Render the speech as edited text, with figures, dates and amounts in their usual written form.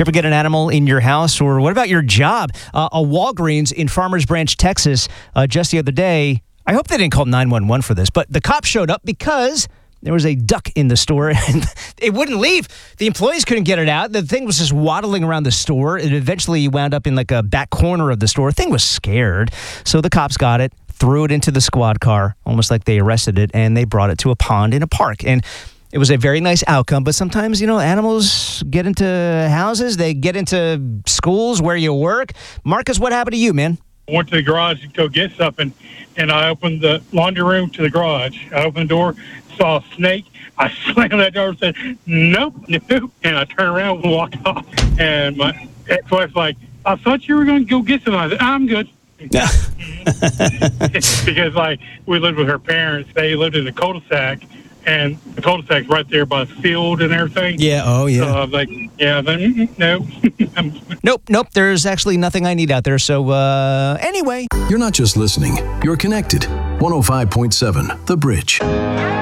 you ever get an animal in your house? Or what about your job? A Walgreens in Farmers Branch, Texas, just the other day, I hope they didn't call 911 for this, but the cops showed up because there was a duck in the store and it wouldn't leave. The employees couldn't get it out. The thing was just waddling around the store. It eventually wound up in like a back corner of the store. The thing was scared. So the cops got it, threw it into the squad car, almost like they arrested it, and they brought it to a pond in a park. And it was a very nice outcome. But sometimes, animals get into houses. They get into schools where you work. Marcus, what happened to you, man? I went to the garage to go get something, and I opened the laundry room to the garage. I opened the door, saw a snake. I slammed that door and said, nope, nope. And I turned around and walked off. And my ex-wife's like, I thought you were going to go get something. I said, I'm good. Because, we lived with her parents. They lived in a cul-de-sac, and the cul-de-sac's right there by the field and everything. Yeah, oh, yeah. So I was like, no. Nope. There's actually nothing I need out there. So, anyway. You're not just listening. You're connected. 105.7 The Bridge.